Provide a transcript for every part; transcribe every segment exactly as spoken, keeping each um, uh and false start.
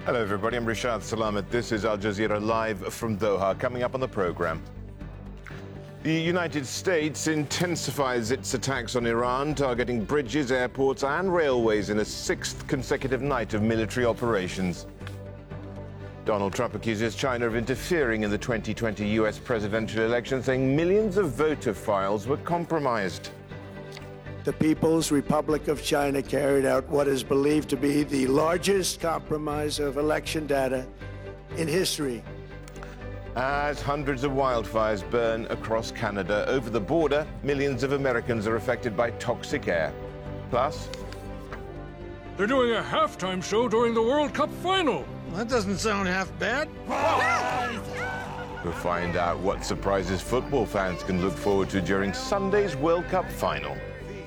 Hello, everybody. I'm Rishad Salamat. This is Al Jazeera live from Doha. Coming up on the program, the United States intensifies its attacks on Iran, targeting bridges, airports, and railways in a sixth consecutive night of military operations. Donald Trump accuses China of interfering in the twenty twenty U S presidential election, saying millions of voter files were compromised. The People's Republic of China carried out what is believed to be the largest compromise of election data in history. As hundreds of wildfires burn across Canada, over the border, millions of Americans are affected by toxic air. Plus, they're doing a halftime show during the World Cup final. Well, that doesn't sound half bad. we'll find out what surprises football fans can look forward to during Sunday's World Cup final.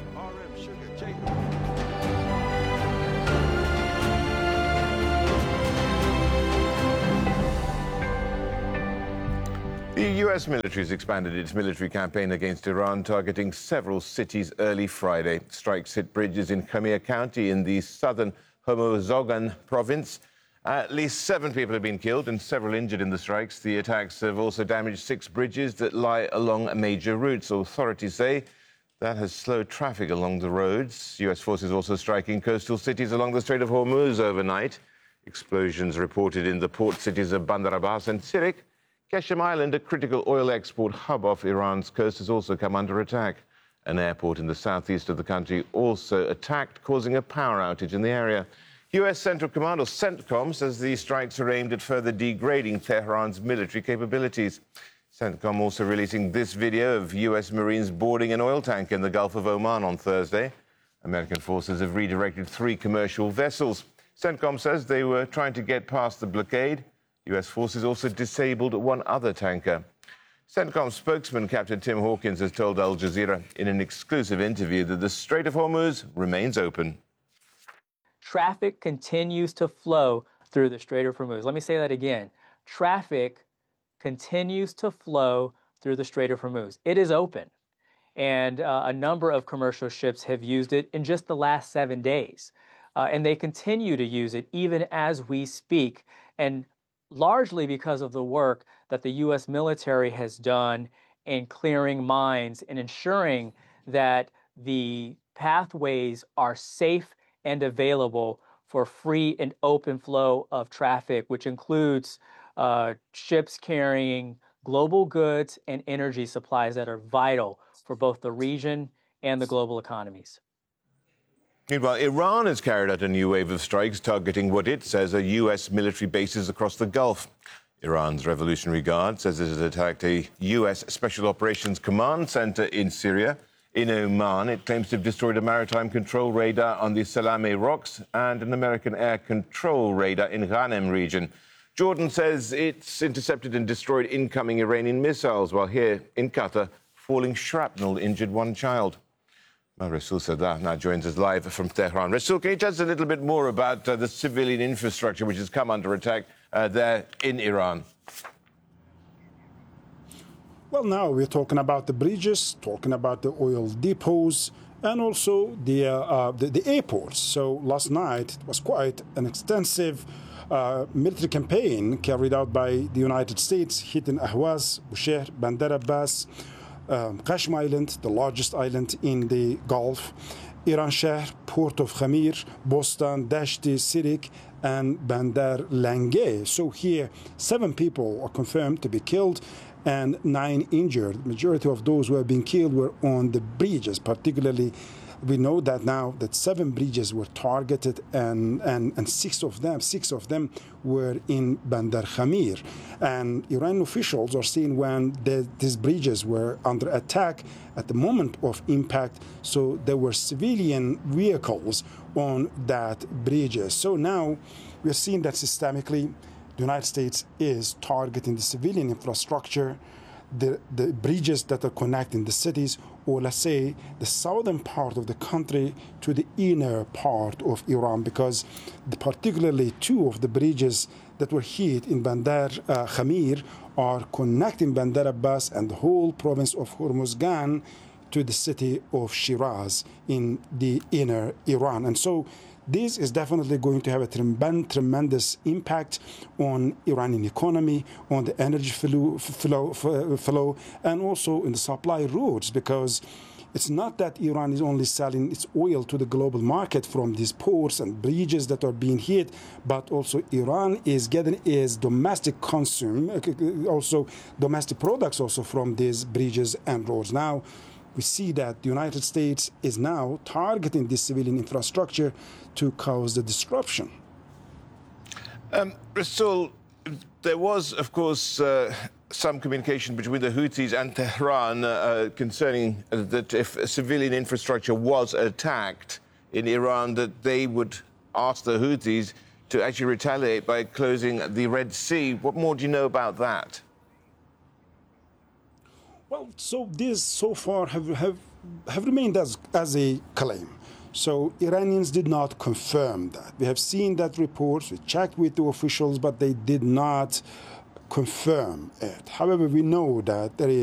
The U S military has expanded its military campaign against Iran, targeting several cities early Friday. Strikes hit bridges in Khamir County in the southern Hormozgan province. At least seven people have been killed and several injured in the strikes. The attacks have also damaged six bridges that lie along major routes. Authorities say that has slowed traffic along the roads. U S forces also striking coastal cities along the Strait of Hormuz overnight. Explosions reported in the port cities of Bandar Abbas and Sirik. Qeshm Island, a critical oil export hub off Iran's coast, has also come under attack. An airport in the southeast of the country also attacked, causing a power outage in the area. U S Central Command, or CENTCOM, says these strikes are aimed at further degrading Tehran's military capabilities. CENTCOM also releasing this video of U S Marines boarding an oil tanker in the Gulf of Oman on Thursday. American forces have redirected three commercial vessels. CENTCOM says they were trying to get past the blockade. U S forces also disabled one other tanker. CENTCOM spokesman Captain Tim Hawkins has told Al Jazeera in an exclusive interview that the Strait of Hormuz remains open. Traffic continues to flow through the Strait of Hormuz. Let me say that again. Traffic continues to flow through the Strait of Hormuz. It is open, and uh, a number of commercial ships have used it in just the last seven days. Uh, and they continue to use it even as we speak, and largely because of the work that the U S military has done in clearing mines and ensuring that the pathways are safe and available for free and open flow of traffic, which includes uh, ships carrying global goods and energy supplies that are vital for both the region and the global economies. Meanwhile, Iran has carried out a new wave of strikes targeting what it says are U S military bases across the Gulf. Iran's Revolutionary Guard says it has attacked a U S Special Operations Command center in Syria. In Oman, it claims to have destroyed a maritime control radar on the Salameh Rocks and an American air control radar in Ghanem region. Jordan says it's intercepted and destroyed incoming Iranian missiles, while here in Qatar, falling shrapnel injured one child. Well, Rasul Sadar now joins us live from Tehran. Rasul, can you tell us a little bit more about uh, the civilian infrastructure which has come under attack uh, there in Iran? Well, now we're talking about the bridges, talking about the oil depots, and also the, uh, uh, the, the airports. So last night it was quite an extensive uh, military campaign carried out by the United States, hitting Ahwaz, Bushehr, Bandar Abbas, Um, Qeshm Island, the largest island in the Gulf, Iran Shehr, Port of Khamir, Bostan, Dashti, Sirik, and Bandar Lange. So here, seven people are confirmed to be killed and nine injured. The majority of those who have been killed were on the bridges, particularly. We know that now that seven bridges were targeted, and, and, and six of them, six of them were in Bandar Khamir. And Iranian officials are saying when the, these bridges were under attack at the moment of impact, so there were civilian vehicles on that bridges. So now we're seeing that systemically the United States is targeting the civilian infrastructure, the, the bridges that are connecting the cities, or let's say the southern part of the country to the inner part of Iran, because the, particularly two of the bridges that were hit in Bandar uh, Khamir are connecting Bandar Abbas and the whole province of Hormozgan to the city of Shiraz in the inner Iran. And so this is definitely going to have a trem- tremendous impact on Iranian economy, on the energy flow, flow, flow, and also in the supply routes, because it's not that Iran is only selling its oil to the global market from these ports and bridges that are being hit, but also Iran is getting its domestic consume, also domestic products also from these bridges and roads. Now, we see that the United States is now targeting this civilian infrastructure to cause the disruption. Um, Rasul, there was, of course, uh, some communication between the Houthis and Tehran uh, concerning uh, that if civilian infrastructure was attacked in Iran, that they would ask the Houthis to actually retaliate by closing the Red Sea. What more do you know about that? Well, so this so far have have, have remained as, as a claim. So Iranians did not confirm that. We have seen that reports, we checked with the officials, but they did not confirm it. However, we know that there is